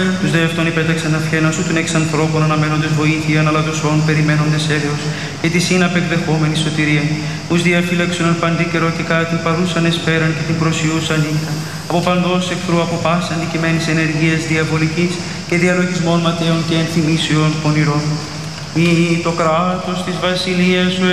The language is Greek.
Τους δε αυτόν υπέταξαν αυχένα σου, τον εξ ανθρώπων αναμένοντες βοήθεια, αλλά δοσών περιμένοντες έλεος, και τη σύναπ εκδεχόμενη σωτηρία. Ους διαφύλαξον παντή καιρό και κατά την παρούσαν εσπέραν και την προσιούσα νύχτα. Από παντός εχθρού, από πάσα αντικειμένης ενεργείας διαβολικής και διαλογισμών ματέων και ενθυμίσεων πονηρών. Ή το κράτος της βασιλείας σου